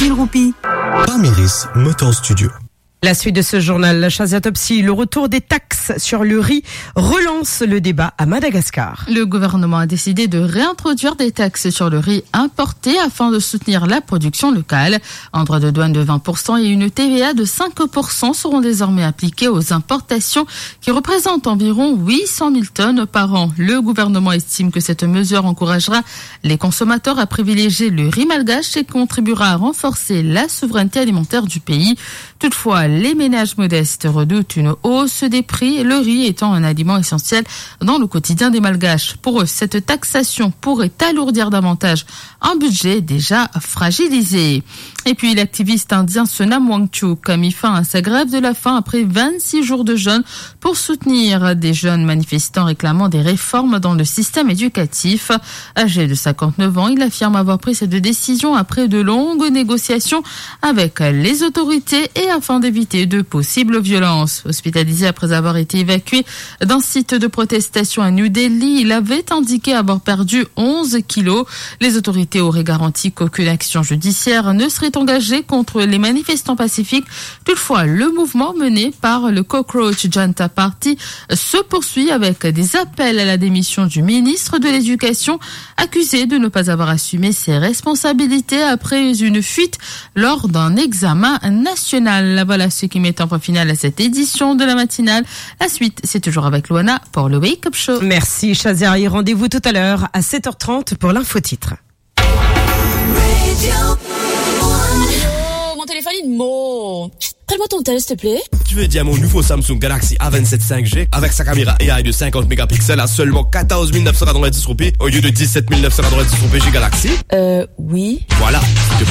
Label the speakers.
Speaker 1: 000 roupies.
Speaker 2: Parmiris Motor Studio.
Speaker 3: La suite de ce journal, la Shazia Topsy, le retour des taxes sur le riz relance le débat à Madagascar.
Speaker 4: Le gouvernement a décidé de réintroduire des taxes sur le riz importé afin de soutenir la production locale. Un droit de douane de 20% et une TVA de 5% seront désormais appliqués aux importations qui représentent environ 800 000 tonnes par an. Le gouvernement estime que cette mesure encouragera les consommateurs à privilégier le riz malgache et contribuera à renforcer la souveraineté alimentaire du pays. Toutefois, les ménages modestes redoutent une hausse des prix, le riz étant un aliment essentiel dans le quotidien des Malgaches. Pour eux, cette taxation pourrait alourdir davantage un budget déjà fragilisé. Et puis, l'activiste indien Sonam Wangchuk a mis fin à sa grève de la faim après 26 jours de jeûne pour soutenir des jeunes manifestants réclamant des réformes dans le système éducatif. Âgé de 59 ans, il affirme avoir pris cette décision après de longues négociations avec les autorités et afin d'éviter de possibles violences. Hospitalisé après avoir été évacué d'un site de protestation à New Delhi, il avait indiqué avoir perdu 11 kilos. Les autorités auraient garanti qu'aucune action judiciaire ne serait engagée contre les manifestants pacifiques. Toutefois, le mouvement mené par le Cockroach Janta Party se poursuit avec des appels à la démission du ministre de l'Éducation, accusé de ne pas avoir assumé ses responsabilités après une fuite lors d'un examen national. Voilà ce qui met un point final à cette édition de la matinale. La suite, c'est toujours avec Luana pour le Wake Up Show.
Speaker 3: Merci Shazia et rendez-vous tout à l'heure à 7h30 pour l'infotitre.
Speaker 5: Mon téléphone il monte. Prends-moi ton tel, s'il te plaît.
Speaker 6: Tu veux dire mon nouveau Samsung Galaxy A27 5G avec sa caméra AI de 50 mégapixels à seulement 14 990 roupies au lieu de 17 990 roupies chez Galaxy?
Speaker 5: Oui.
Speaker 6: Voilà.